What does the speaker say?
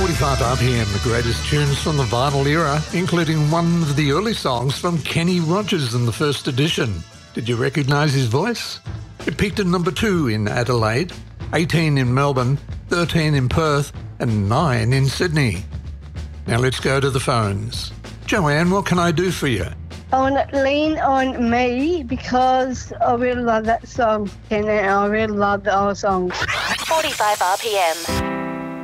45 RPM, the greatest tunes from the vinyl era, including one of the early songs from Kenny Rogers in the first edition. Did you recognise his voice? It peaked at number 2 in Adelaide, 18 in Melbourne, 13 in Perth, and 9 in Sydney. Now let's go to the phones. Joanne, what can I do for you? I want to Lean on Me because I really love that song, and I really love the old songs. 45 RPM.